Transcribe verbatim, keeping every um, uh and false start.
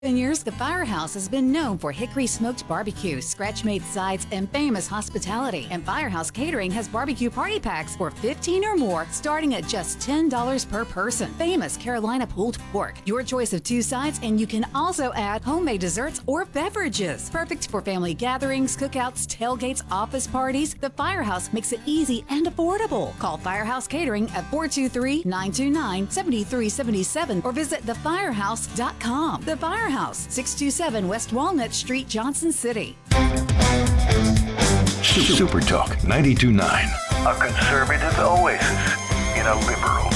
ten years, the Firehouse has been known for hickory smoked barbecue, scratch-made sides, and famous hospitality. And Firehouse Catering has barbecue party packs for fifteen or more, starting at just ten dollars per person. Famous Carolina pulled pork, your choice of two sides, and you can also add homemade desserts or beverages. Perfect for family gatherings, cookouts, tailgates, office parties. The Firehouse makes it easy and affordable. Call Firehouse Catering at four two three, nine two nine, seven three seven seven or visit the firehouse dot com. The Firehouse. House, six two seven West Walnut Street, Johnson City. Super Talk ninety-two point nine, a conservative oasis in a liberal